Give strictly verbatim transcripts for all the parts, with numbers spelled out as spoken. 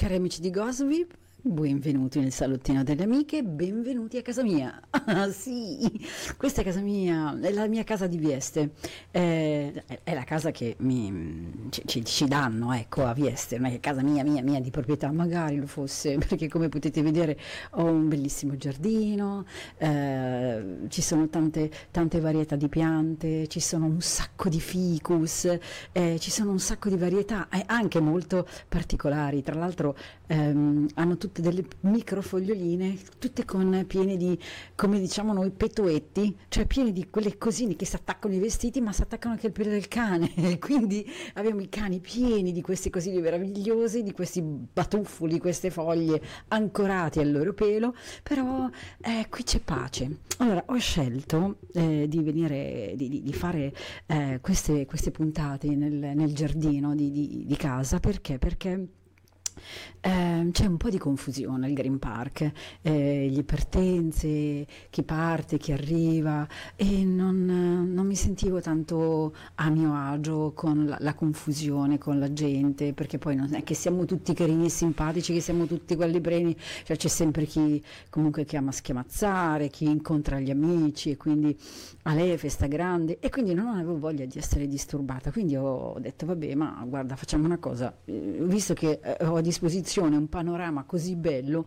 Cari amici di Gossip, benvenuti nel salottino delle amiche, benvenuti a casa mia. Ah, sì, questa è casa mia, è la mia casa di Vieste, eh, è la casa che mi, ci, ci- ci danno, ecco, a Vieste, non è che casa mia, mia, mia di proprietà, magari lo fosse, perché come potete vedere ho un bellissimo giardino, eh, ci sono tante, tante varietà di piante, ci sono un sacco di ficus, eh, ci sono un sacco di varietà, eh, anche molto particolari, tra l'altro ehm, hanno tutte delle microfoglioline, tutte con piene di, come diciamo noi, petoetti, cioè piene di quelle cosine che si attaccano ai vestiti, ma si attaccano anche al pelo del cane. Quindi abbiamo i cani pieni di queste cosine meravigliose, di questi batuffoli, queste foglie ancorati al loro pelo, però eh, qui c'è pace. Allora, ho scelto eh, di venire, di, di- di fare eh, queste, queste puntate nel, nel giardino di, di- di casa, perché? Perché Ehm, c'è un po' di confusione al Green Park, eh, gli partenze, chi parte, chi arriva, e non, eh, non mi sentivo tanto a mio agio con la, la confusione, con la gente, perché poi non è che siamo tutti carini e simpatici, che siamo tutti quelli breni, cioè c'è sempre chi comunque che ama schiamazzare, chi incontra gli amici e quindi a lei è festa grande, e quindi non avevo voglia di essere disturbata, quindi ho detto vabbè, ma guarda, facciamo una cosa, eh, visto che eh, ho a disposizione un panorama così bello,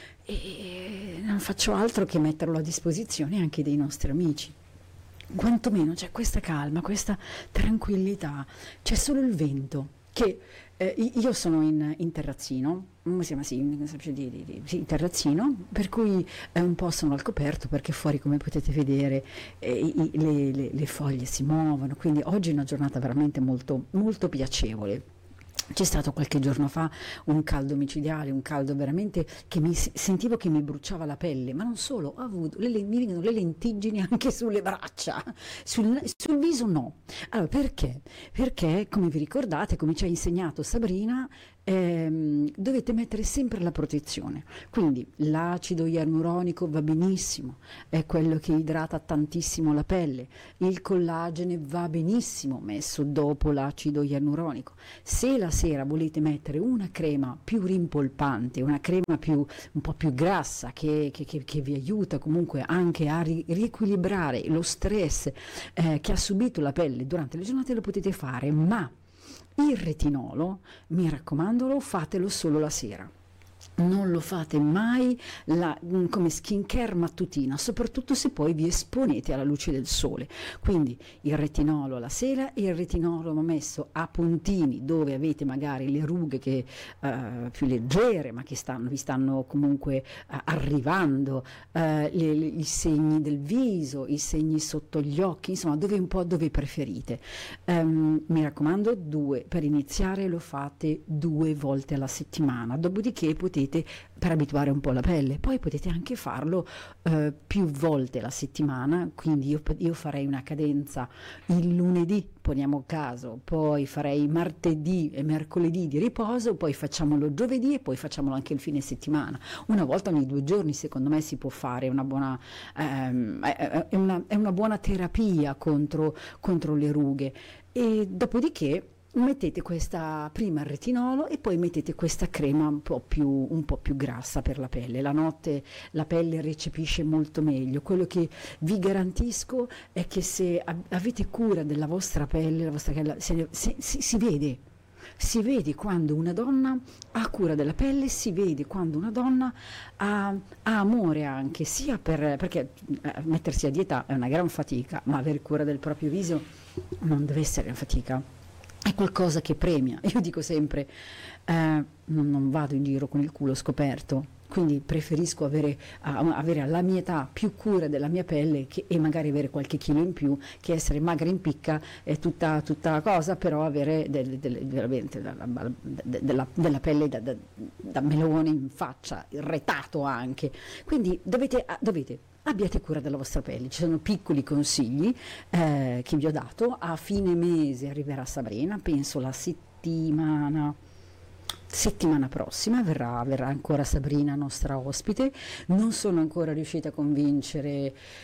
e non faccio altro che metterlo a disposizione anche dei nostri amici. Quantomeno c'è questa calma, questa tranquillità, c'è solo il vento. Che eh, i- io sono in, in terrazzino, come si chiama? Sì, una specie di, di- di- sì, terrazzino, per cui eh, un po' sono al coperto, perché fuori, come potete vedere, eh, i- le, le- le foglie si muovono, quindi oggi è una giornata veramente molto, molto piacevole. C'è stato qualche giorno fa un caldo micidiale, un caldo veramente che mi sentivo che mi bruciava la pelle, ma non solo, ho avuto le, le- mi vengono le lentiggini anche sulle braccia, sul, sul viso no. Allora, perché? Perché, come vi ricordate, come ci ha insegnato Sabrina, ehm, dovete mettere sempre la protezione. Quindi l'acido ialuronico va benissimo, è quello che idrata tantissimo la pelle. Il collagene va benissimo messo dopo l'acido ialuronico. Se la sera volete mettere una crema più rimpolpante, una crema più, un po' più grassa, che, che- che- che vi aiuta comunque anche a ri- riequilibrare lo stress eh, che ha subito la pelle durante le giornate, lo potete fare, ma il retinolo, mi raccomando, lo fatelo solo la sera. Non lo fate mai la- mm, come skincare mattutina, soprattutto se poi vi esponete alla luce del sole. Quindi il retinolo alla sera, e il retinolo messo a puntini dove avete magari le rughe che, eh, più leggere, ma che stanno, vi stanno comunque eh, arrivando, eh, le- le- i segni del viso, i segni sotto gli occhi, insomma, dove un po' dove preferite. Ehm, mi raccomando, due, per iniziare lo fate due volte alla settimana, dopodiché potete, per abituare un po' la pelle, poi potete anche farlo eh, più volte alla settimana, quindi io, io farei una cadenza il lunedì, poniamo caso, poi farei martedì e mercoledì di riposo, poi facciamolo giovedì e poi facciamolo anche il fine settimana. Una volta ogni due giorni secondo me si può fare, una buona, ehm, è, è- è una, è una buona terapia contro, contro le rughe. E dopodiché mettete questa, prima il retinolo e poi mettete questa crema un po' più, un po' più grassa per la pelle. La notte la pelle recepisce molto meglio. Quello che vi garantisco è che se av- avete cura della vostra pelle, la vostra pelle se- se- si, si vede. Si vede quando una donna ha cura della pelle, si vede quando una donna ha, ha amore anche, sia per, perché eh, mettersi a dieta è una gran fatica, ma avere cura del proprio viso non deve essere una fatica, è qualcosa che premia. Io dico sempre, eh, non, non vado in giro con il culo scoperto, quindi preferisco avere, a- avere alla mia età più cura della mia pelle che- e magari avere qualche chilo in più, che essere magra in picca è tutta, tutta cosa, però avere del- del- veramente della, della- della pelle da, da- da melone in faccia, irretato anche. Quindi dovete, ah, dovete abbiate cura della vostra pelle. Ci sono piccoli consigli eh, che vi ho dato. A fine mese arriverà Sabrina, penso la settimana settimana prossima verrà, verrà ancora Sabrina nostra ospite. Non sono ancora riuscita a convincere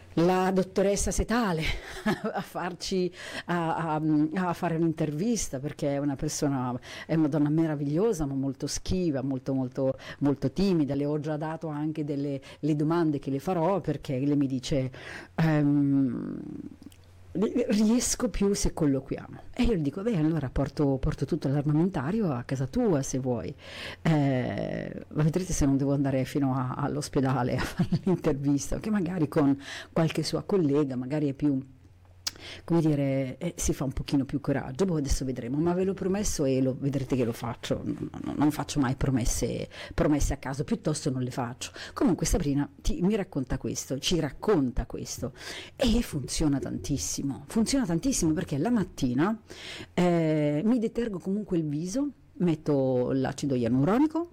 la dottoressa Setale a farci a, a- a fare un'intervista, perché è una persona, è una donna meravigliosa, ma molto schiva, molto molto molto timida. Le ho già dato anche delle le domande che le farò, perché lei mi dice ehm, riesco più se colloquiamo, e io gli dico beh, allora porto, porto tutto l'armamentario a casa tua se vuoi. Eh, vedrete se non devo andare fino a- all'ospedale a fare l'intervista, che magari con qualche sua collega magari è più, come dire, eh, si fa un pochino più coraggio. Boh, adesso vedremo, ma ve l'ho promesso e lo, vedrete che lo faccio. Non, non- non faccio mai promesse, promesse a caso, piuttosto non le faccio. Comunque Sabrina ti- mi racconta questo, ci racconta questo, e funziona tantissimo, funziona tantissimo perché la mattina eh, mi detergo comunque il viso, metto l'acido ialuronico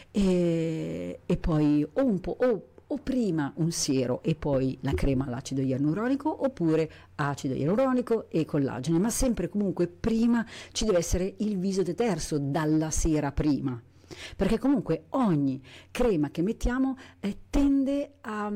e, e poi o un po', o o prima un siero e poi la crema all'acido ialuronico, oppure acido ialuronico e collagene, ma sempre comunque prima ci deve essere il viso deterso dalla sera prima, perché comunque ogni crema che mettiamo eh, tende a,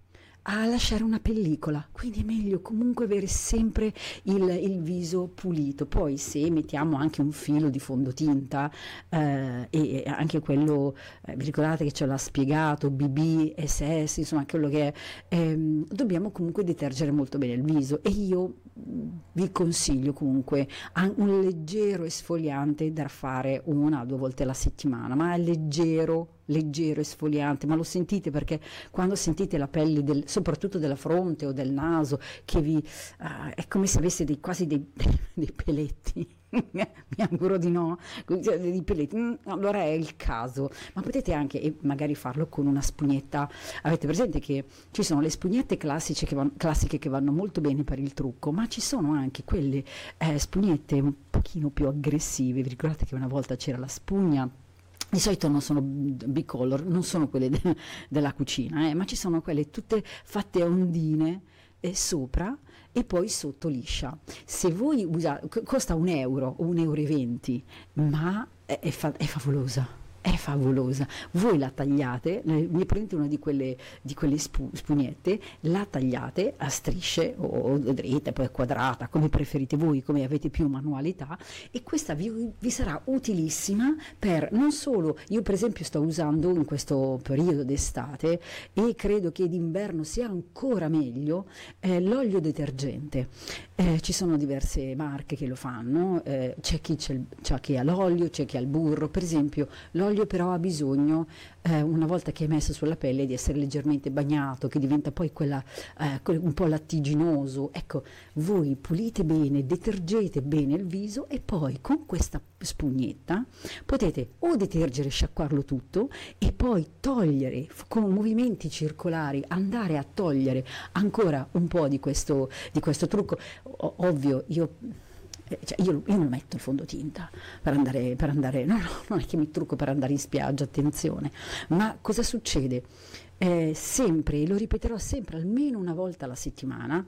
a lasciare una pellicola, quindi è meglio comunque avere sempre il, il viso pulito. Poi se mettiamo anche un filo di fondotinta eh, e anche quello, eh, vi ricordate che ce l'ha spiegato, B B, S S, insomma quello che è, ehm, dobbiamo comunque detergere molto bene il viso, e io mh, vi consiglio comunque an- un leggero esfoliante da fare una o due volte alla settimana, ma è leggero, leggero esfoliante, ma lo sentite, perché quando sentite la pelle del, soprattutto della fronte o del naso che vi ah, è come se avesse dei, quasi dei, dei peletti mi auguro di no, dei peletti, mm, allora è il caso. Ma potete anche e magari farlo con una spugnetta. Avete presente che ci sono le spugnette classiche che vanno, classiche che vanno molto bene per il trucco, ma ci sono anche quelle eh, spugnette un pochino più aggressive. Vi ricordate che una volta c'era la spugna, di solito non sono bicolor, non sono quelle de- della cucina, eh, ma ci sono quelle tutte fatte a ondine eh, sopra e poi sotto liscia. Se voi usate, co- costa un euro o un euro e venti, ma è, è fa- è favolosa. È favolosa. Voi la tagliate, ne ne prendete una di quelle, di quelle spu- spugnette, la tagliate a strisce o, o dritte, poi quadrata, come preferite voi, come avete più manualità, e questa vi, vi sarà utilissima per non solo, io per esempio sto usando in questo periodo d'estate, e credo che d'inverno sia ancora meglio, eh, l'olio detergente. Eh, ci sono diverse marche che lo fanno, eh, c'è chi, c'è, il- c'è chi ha l'olio, c'è chi ha il burro. Per esempio l'olio però ha bisogno, eh, una volta che è messo sulla pelle, di essere leggermente bagnato, che diventa poi quella, eh, quel- un po' lattiginoso. Ecco, voi pulite bene, detergete bene il viso, e poi con questa spugnetta potete o detergere, sciacquarlo tutto, e poi togliere f- con movimenti circolari, andare a togliere ancora un po' di questo, di questo trucco. O- ovvio, io, eh, cioè io, io non metto il fondotinta per andare, per andare, no, no, non è che mi trucco per andare in spiaggia, attenzione, ma cosa succede? Eh, sempre, e lo ripeterò sempre almeno una volta alla settimana,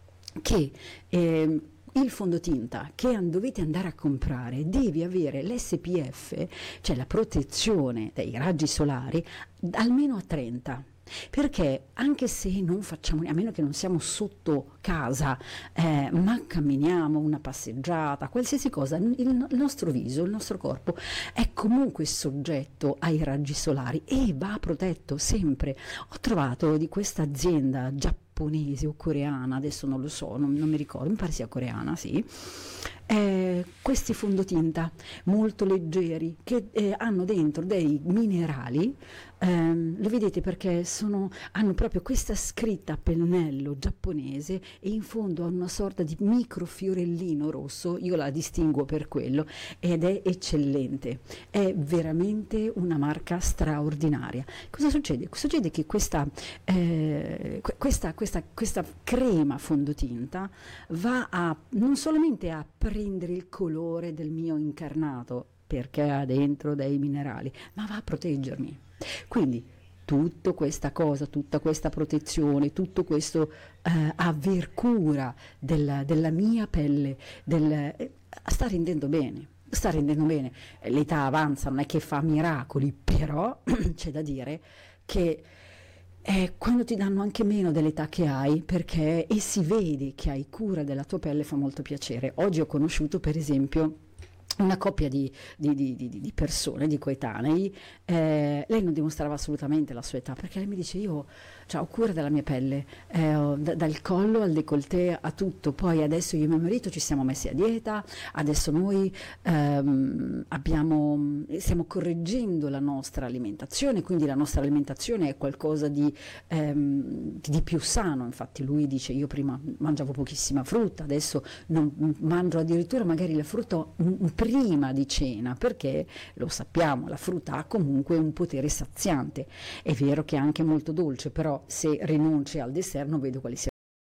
che ehm, il fondotinta che an- dovete andare a comprare deve avere l'S P F, cioè la protezione dai raggi solari, almeno a trenta. Perché anche se non facciamo, a meno che non siamo sotto casa, eh, ma camminiamo, una passeggiata, qualsiasi cosa, il, il nostro viso, il nostro corpo è comunque soggetto ai raggi solari e va protetto sempre. Ho trovato di questa azienda giapponese o coreana, adesso non lo so, non, non mi ricordo, mi pare sia coreana, sì. Eh, questi fondotinta molto leggeri che eh, hanno dentro dei minerali, ehm, lo vedete perché sono, hanno proprio questa scritta a pennello giapponese, e in fondo hanno una sorta di microfiorellino rosso, io la distinguo per quello, ed è eccellente, è veramente una marca straordinaria. Cosa succede? Succede che questa, eh, que- questa, questa, questa crema fondotinta va a non solamente a prendere il colore del mio incarnato, perché ha dentro dei minerali, ma va a proteggermi. Quindi tutta questa cosa, tutta questa protezione, tutto questo eh, aver cura della, della mia pelle, del, eh, sta rendendo bene. Sta rendendo bene. L'età avanza, non è che fa miracoli, però c'è da dire che è quando ti danno anche meno dell'età che hai, perché e si vede che hai cura della tua pelle, fa molto piacere. Oggi ho conosciuto per esempio una coppia di, di- di- di- di persone, di coetanei. Eh, lei non dimostrava assolutamente la sua età, perché lei mi dice: io, cioè, ho cura della mia pelle, eh, ho- da- dal collo al décolleté a tutto. Poi adesso io e mio marito ci siamo messi a dieta, adesso noi ehm, abbiamo, stiamo correggendo la nostra alimentazione, quindi la nostra alimentazione è qualcosa di, ehm, di più sano. Infatti lui dice: io prima mangiavo pochissima frutta, adesso non mangio addirittura magari la frutta mm, prima di cena, perché lo sappiamo, la frutta ha comunque un potere saziante. È vero che è anche molto dolce, però se rinunci al dessert non vedo quali siano